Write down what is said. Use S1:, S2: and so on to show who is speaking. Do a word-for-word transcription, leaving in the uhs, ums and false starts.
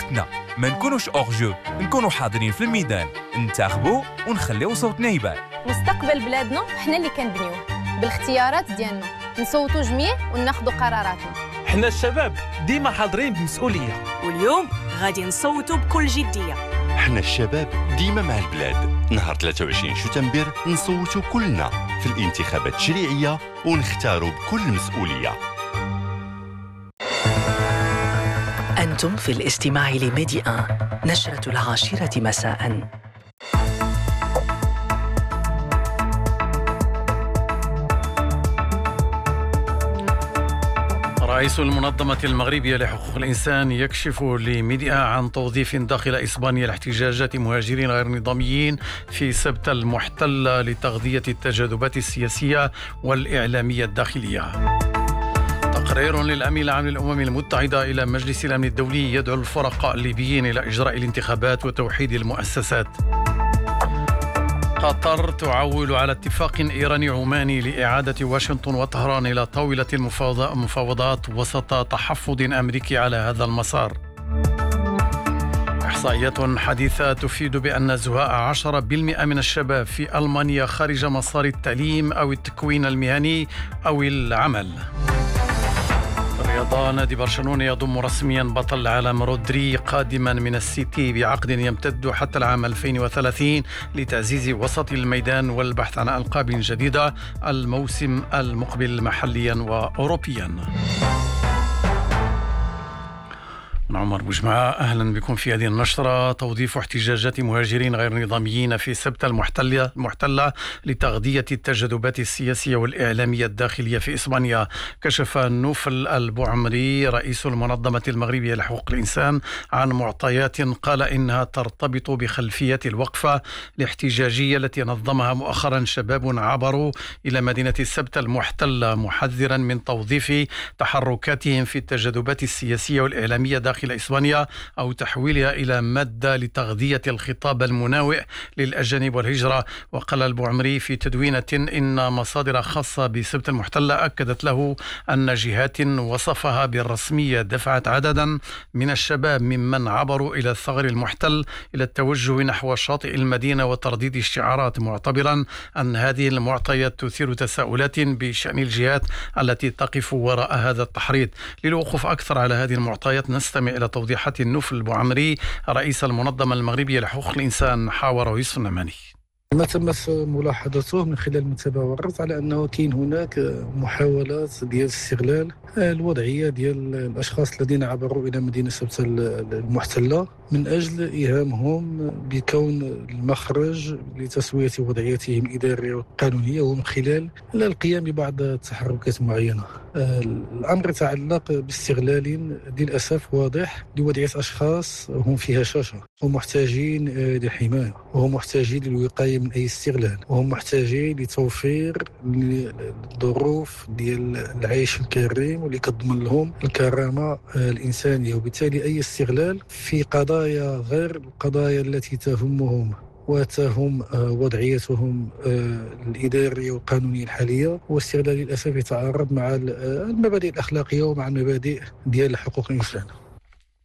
S1: بوحدنا، ما نكونوش أورجو، نكونوا حاضرين في الميدان، ننتخبوا ونخليو صوتنا يبان.
S2: مستقبل بلادنا حنا اللي كنبنيوه بالاختيارات ديالنا، نصوتوا جميع وناخذوا قراراتنا.
S3: حنا الشباب ديما حاضرين بمسؤولية،
S4: واليوم غادي نصوتوا بكل جدية.
S5: حنا الشباب ديما مع البلاد. نهار ثلاثة وعشرين شتنبر نصوتوا كلنا في الانتخابات التشريعية ونختاروا بكل مسؤولية.
S6: أنتم في الاستماع لميدي آن، نشرة العاشرة مساءً.
S7: رئيس المنظمة المغربية لحقوق الإنسان يكشف لميديا عن توظيف داخل إسبانيا لاحتجاجات مهاجرين غير نظاميين في سبتة المحتلة لتغذية التجاذبات السياسية والإعلامية الداخلية. تقرير للأمين العام للأمم المتحدة إلى مجلس الأمن الدولي يدعو الفرقاء الليبيين إلى إجراء الانتخابات وتوحيد المؤسسات. قطر تعول على اتفاق إيراني عماني لإعادة واشنطن وطهران إلى طاولة المفاوضات وسط تحفظ أمريكي على هذا المسار. إحصائيات حديثة تفيد بأن زهاء عشرة بالمئة من الشباب في ألمانيا خارج مسار التعليم أو التكوين المهني أو العمل. الرياضة، نادي برشلونة يضم رسميا بطل العالم رودري قادما من السيتي بعقد يمتد حتى العام ألفين وثلاثين لتعزيز وسط الميدان والبحث عن ألقاب جديدة الموسم المقبل محليا وأوروبيا. عمر بوجمعة، أهلا بكم في هذه النشرة. توظيف احتجاجات مهاجرين غير نظاميين في سبتة المحتلة المحتلة لتغذية التجاذبات السياسية والإعلامية الداخلية في إسبانيا. كشف نوفل البوعمري رئيس المنظمة المغربية لحقوق الإنسان عن معطيات قال إنها ترتبط بخلفية الوقفة الاحتجاجية التي نظمها مؤخرا شباب عبروا إلى مدينة السبتة المحتلة، محذرا من توظيف تحركاتهم في التجاذبات السياسية والإعلامية داخل داخل إسبانيا أو تحويلها إلى مادة لتغذية الخطاب المناوئ للأجانب والهجرة. وقال البوعمري في تدوينة إن مصادر خاصة بسبتة المحتلة أكدت له أن جهات وصفها بالرسمية دفعت عددا من الشباب ممن عبروا إلى الثغر المحتل إلى التوجه نحو شاطئ المدينة وترديد الشعارات، معتبرا أن هذه المعطيات تثير تساؤلات بشأن الجهات التي تقف وراء هذا التحريض. للوقوف أكثر على هذه المعطيات نستمع إلى توضيحات نوفل البوعمري رئيس المنظمة المغربية لحقوق الإنسان، حاوره يوسف النعماني.
S8: ما تمت ملاحظته من خلال المتابعات على أنه كاين هناك محاولات ديال استغلال الوضعية ديال الأشخاص الذين عبروا إلى مدينة سبتة المحتلة من أجل إيهامهم بكون المخرج لتسوية وضعيتهم الإدارية والقانونية ومن خلال القيام ببعض التحركات معينة. الأمر يتعلق باستغلال للأسف واضح لوضعية أشخاص هم في هشاشة ومحتاجين للحماية وهم محتاجين للوقاية من أي استغلال وهم محتاجين لتوفير الظروف ديال العيش الكريم واللي كتضمن لهم الكرامة الإنسانية. وبالتالي أي استغلال في قضايا غير القضايا التي تهمهم وتهم وضعيتهم الإدارية والقانونية الحالية واستغلال للأسف يتعارض مع المبادئ الأخلاقية ومع المبادئ ديال حقوق الإنسان.